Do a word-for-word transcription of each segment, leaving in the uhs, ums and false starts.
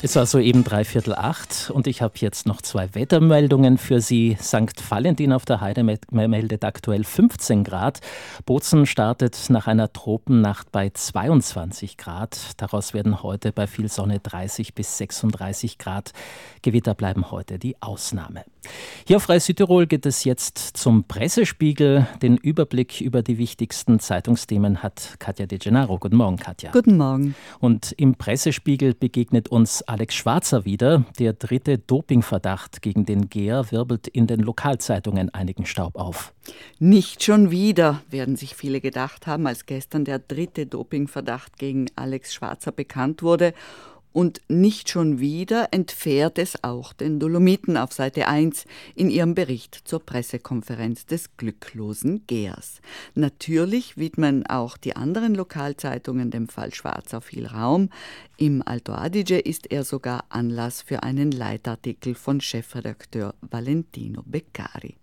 Es war soeben dreiviertel acht und ich habe jetzt noch zwei Wettermeldungen für Sie. Sankt Valentin auf der Heide meldet aktuell fünfzehn Grad. Bozen startet nach einer Tropennacht bei zweiundzwanzig Grad. Daraus werden heute bei viel Sonne dreißig bis sechsunddreißig Grad. Gewitter bleiben heute die Ausnahme. Hier auf Freie Südtirol geht es jetzt zum Pressespiegel. Den Überblick über die wichtigsten Zeitungsthemen hat Katja De Gennaro. Guten Morgen, Katja. Guten Morgen. Und im Pressespiegel begegnet uns Alex Schwarzer wieder. Der dritte Dopingverdacht gegen den Geher wirbelt in den Lokalzeitungen einigen Staub auf. Nicht schon wieder, werden sich viele gedacht haben, als gestern der dritte Dopingverdacht gegen Alex Schwarzer bekannt wurde. Und nicht schon wieder entfährt es auch den Dolomiten auf Seite eins in ihrem Bericht zur Pressekonferenz des glücklosen Gehers. Natürlich widmen auch die anderen Lokalzeitungen dem Fall Schwarzer viel Raum. Im Alto Adige ist er sogar Anlass für einen Leitartikel von Chefredakteur Valentino Beccari.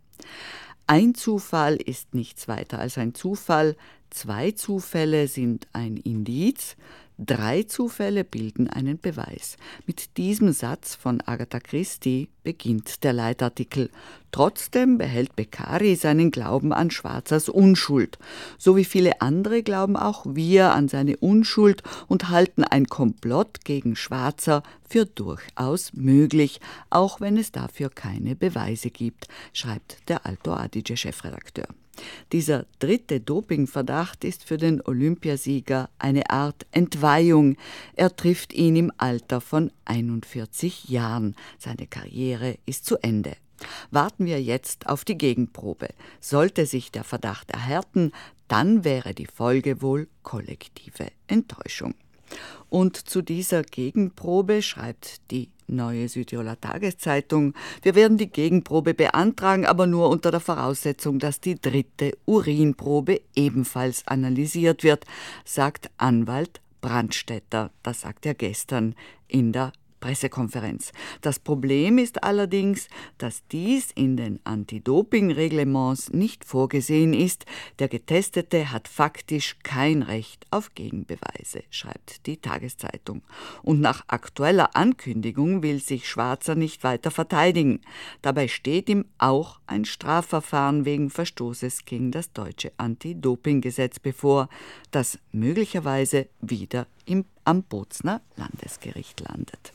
Ein Zufall ist nichts weiter als ein Zufall, zwei Zufälle sind ein Indiz, drei Zufälle bilden einen Beweis. Mit diesem Satz von Agatha Christie beginnt der Leitartikel. Trotzdem behält Beccari seinen Glauben an Schwarzers Unschuld. So wie viele andere glauben auch wir an seine Unschuld und halten ein Komplott gegen Schwarzer für durchaus möglich, auch wenn es dafür keine Beweise gibt, schreibt der Alto Adige-Chefredakteur. Dieser dritte Dopingverdacht ist für den Olympiasieger eine Art Entweihung. Er trifft ihn im Alter von einundvierzig Jahren. Seine Karriere ist zu Ende. Warten wir jetzt auf die Gegenprobe. Sollte sich der Verdacht erhärten, dann wäre die Folge wohl kollektive Enttäuschung. Und zu dieser Gegenprobe schreibt die Neue Südtiroler Tageszeitung: Wir werden die Gegenprobe beantragen, aber nur unter der Voraussetzung, dass die dritte Urinprobe ebenfalls analysiert wird, sagt Anwalt Brandstätter. Das sagt er gestern in der Pressekonferenz. Das Problem ist allerdings, dass dies in den Anti-Doping-Reglements nicht vorgesehen ist. Der Getestete hat faktisch kein Recht auf Gegenbeweise, schreibt die Tageszeitung. Und nach aktueller Ankündigung will sich Schwarzer nicht weiter verteidigen. Dabei steht ihm auch ein Strafverfahren wegen Verstoßes gegen das deutsche Anti-Doping-Gesetz bevor, das möglicherweise wieder im, am Bozener Landesgericht landet.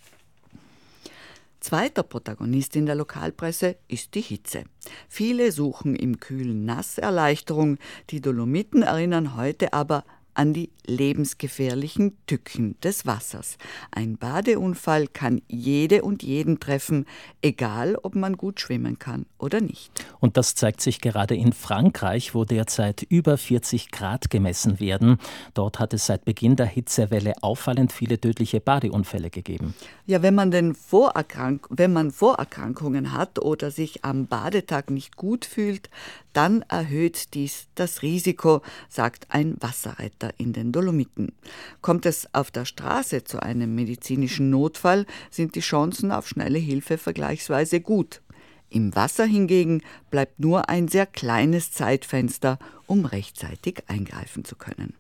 Zweiter Protagonist in der Lokalpresse ist die Hitze. Viele suchen im kühlen Nass Erleichterung. Die Dolomiten erinnern heute aber an die lebensgefährlichen Tücken des Wassers. Ein Badeunfall kann jede und jeden treffen, egal ob man gut schwimmen kann oder nicht. Und das zeigt sich gerade in Frankreich, wo derzeit über vierzig Grad gemessen werden. Dort hat es seit Beginn der Hitzewelle auffallend viele tödliche Badeunfälle gegeben. Ja, wenn man, den Vorerkrank- wenn man Vorerkrankungen hat oder sich am Badetag nicht gut fühlt, dann erhöht dies das Risiko, sagt ein Wasserretter in den Dolomiten. Kommt es auf der Straße zu einem medizinischen Notfall, sind die Chancen auf schnelle Hilfe vergleichsweise gut. Im Wasser hingegen bleibt nur ein sehr kleines Zeitfenster, um rechtzeitig eingreifen zu können.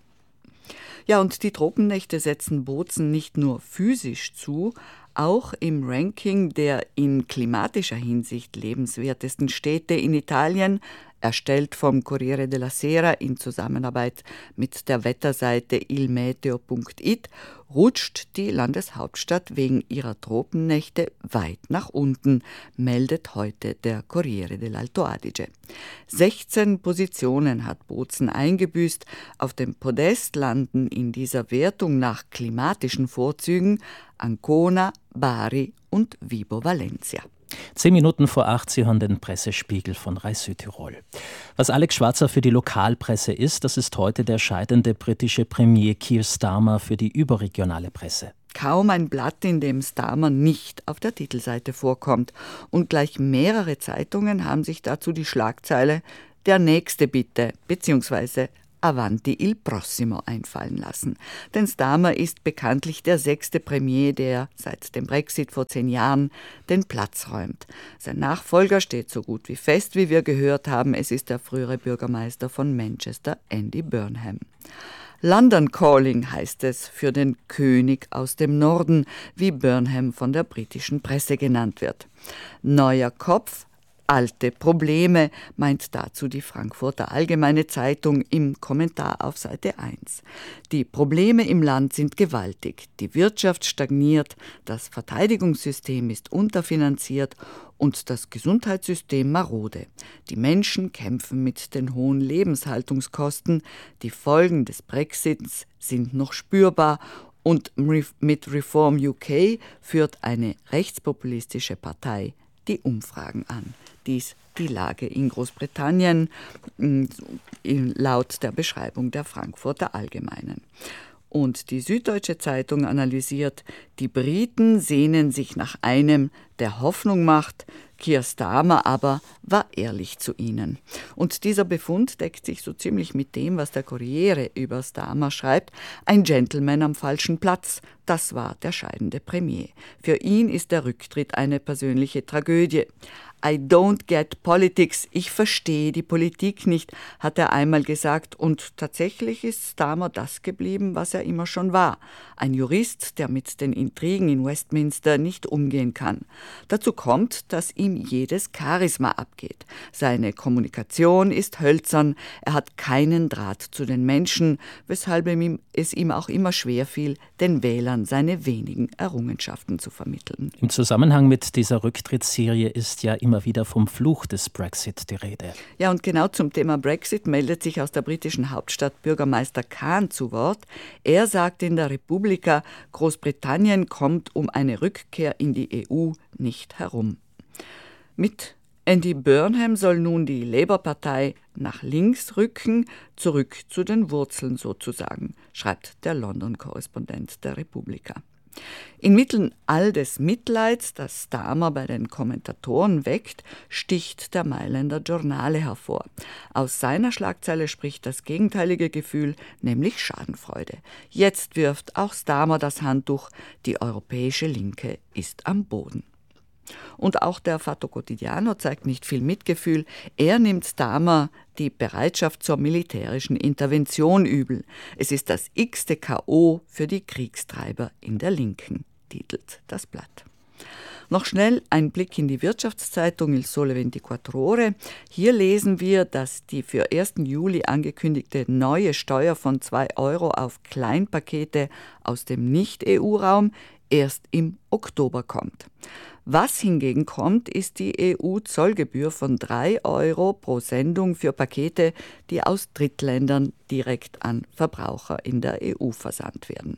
Ja, und die Tropennächte setzen Bozen nicht nur physisch zu, auch im Ranking der in klimatischer Hinsicht lebenswertesten Städte in Italien, erstellt vom Corriere della Sera in Zusammenarbeit mit der Wetterseite ilmeteo punkt it, rutscht die Landeshauptstadt wegen ihrer Tropennächte weit nach unten, meldet heute der Corriere dell'Alto Adige. sechzehn Positionen hat Bozen eingebüßt. Auf dem Podest landen in dieser Wertung nach klimatischen Vorzügen Ancona, Bari und Vibo Valentia. Zehn Minuten vor acht, Sie hören den Pressespiegel von Rai Südtirol. Was Alex Schwarzer für die Lokalpresse ist, das ist heute der scheidende britische Premier Keir Starmer für die überregionale Presse. Kaum ein Blatt, in dem Starmer nicht auf der Titelseite vorkommt. Und gleich mehrere Zeitungen haben sich dazu die Schlagzeile »Der Nächste bitte« bzw. Avanti il prossimo einfallen lassen. Denn Starmer ist bekanntlich der sechste Premier, der seit dem Brexit vor zehn Jahren den Platz räumt. Sein Nachfolger steht so gut wie fest, wie wir gehört haben. Es ist der frühere Bürgermeister von Manchester, Andy Burnham. London Calling heißt es für den König aus dem Norden, wie Burnham von der britischen Presse genannt wird. Neuer Kopf, alte Probleme, meint dazu die Frankfurter Allgemeine Zeitung im Kommentar auf Seite eins. Die Probleme im Land sind gewaltig. Die Wirtschaft stagniert, das Verteidigungssystem ist unterfinanziert und das Gesundheitssystem marode. Die Menschen kämpfen mit den hohen Lebenshaltungskosten. Die Folgen des Brexits sind noch spürbar. Und mit Reform U K führt eine rechtspopulistische Partei die Umfragen an. Dies die Lage in Großbritannien laut der Beschreibung der Frankfurter Allgemeinen. Und die Süddeutsche Zeitung analysiert, die Briten sehnen sich nach einem, der Hoffnung macht, Keir Starmer aber war ehrlich zu ihnen. Und dieser Befund deckt sich so ziemlich mit dem, was der Corriere über Starmer schreibt. Ein Gentleman am falschen Platz, das war der scheidende Premier. Für ihn ist der Rücktritt eine persönliche Tragödie. I don't get politics, ich verstehe die Politik nicht, hat er einmal gesagt, und tatsächlich ist Starmer das geblieben, was er immer schon war. Ein Jurist, der mit den Intrigen in Westminster nicht umgehen kann. Dazu kommt, dass ihm jedes Charisma abgeht. Seine Kommunikation ist hölzern, er hat keinen Draht zu den Menschen, weshalb es ihm auch immer schwer fiel, den Wählern seine wenigen Errungenschaften zu vermitteln. Im Zusammenhang mit dieser Rücktrittsserie ist ja immer wieder vom Fluch des Brexit die Rede. Ja, und genau zum Thema Brexit meldet sich aus der britischen Hauptstadt Bürgermeister Khan zu Wort. Er sagt in der Republika, Großbritannien kommt um eine Rückkehr in die E U nicht herum. Mit Andy Burnham soll nun die Labour-Partei nach links rücken, zurück zu den Wurzeln sozusagen, schreibt der London-Korrespondent der Republika. Inmitten all des Mitleids, das Starmer bei den Kommentatoren weckt, sticht der Mailänder Giornale hervor. Aus seiner Schlagzeile spricht das gegenteilige Gefühl, nämlich Schadenfreude. Jetzt wirft auch Starmer das Handtuch, die europäische Linke ist am Boden. Und auch der Fatto Quotidiano zeigt nicht viel Mitgefühl. Er nimmt Starmer die Bereitschaft zur militärischen Intervention übel. Es ist das x-te K O für die Kriegstreiber in der Linken, titelt das Blatt. Noch schnell ein Blick in die Wirtschaftszeitung Il Sole ventiquattro Ore. Hier lesen wir, dass die für ersten Juli angekündigte neue Steuer von zwei Euro auf Kleinpakete aus dem Nicht-E U-Raum erst im Oktober kommt. Was hingegen kommt, ist die E U-Zollgebühr von drei Euro pro Sendung für Pakete, die aus Drittländern direkt an Verbraucher in der E U versandt werden.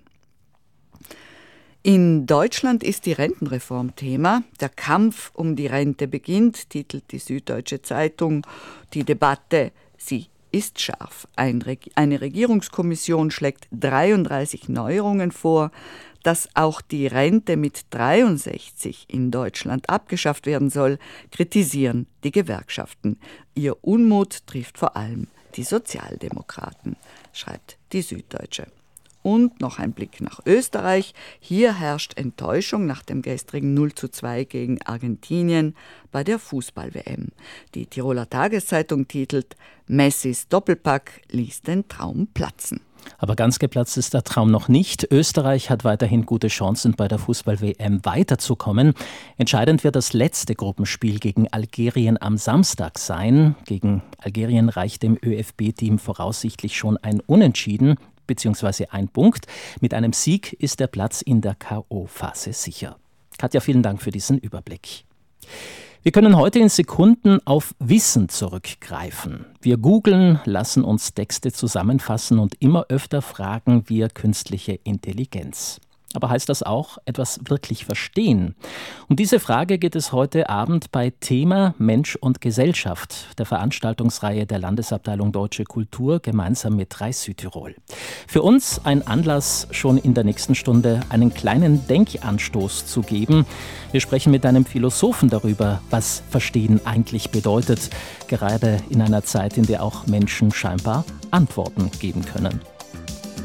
In Deutschland ist die Rentenreform Thema. Der Kampf um die Rente beginnt, titelt die Süddeutsche Zeitung. Die Debatte, sie ist scharf. Eine Regierungskommission schlägt dreiunddreißig Neuerungen vor. Dass auch die Rente mit dreiundsechzig in Deutschland abgeschafft werden soll, kritisieren die Gewerkschaften. Ihr Unmut trifft vor allem die Sozialdemokraten, schreibt die Süddeutsche. Und noch ein Blick nach Österreich. Hier herrscht Enttäuschung nach dem gestrigen null zu zwei gegen Argentinien bei der Fußball-W M. Die Tiroler Tageszeitung titelt Messis Doppelpack ließ den Traum platzen. Aber ganz geplatzt ist der Traum noch nicht. Österreich hat weiterhin gute Chancen, bei der Fußball-W M weiterzukommen. Entscheidend wird das letzte Gruppenspiel gegen Algerien am Samstag sein. Gegen Algerien reicht dem ÖFB-Team voraussichtlich schon ein Unentschieden bzw. ein Punkt. Mit einem Sieg ist der Platz in der K O-Phase sicher. Katja, vielen Dank für diesen Überblick. Wir können heute in Sekunden auf Wissen zurückgreifen. Wir googeln, lassen uns Texte zusammenfassen und immer öfter fragen wir künstliche Intelligenz. Aber heißt das auch etwas wirklich verstehen? Um diese Frage geht es heute Abend bei Thema Mensch und Gesellschaft, der Veranstaltungsreihe der Landesabteilung Deutsche Kultur gemeinsam mit Reis Südtirol. Für uns ein Anlass, schon in der nächsten Stunde einen kleinen Denkanstoß zu geben. Wir sprechen mit einem Philosophen darüber, was Verstehen eigentlich bedeutet, gerade in einer Zeit, in der auch Menschen scheinbar Antworten geben können.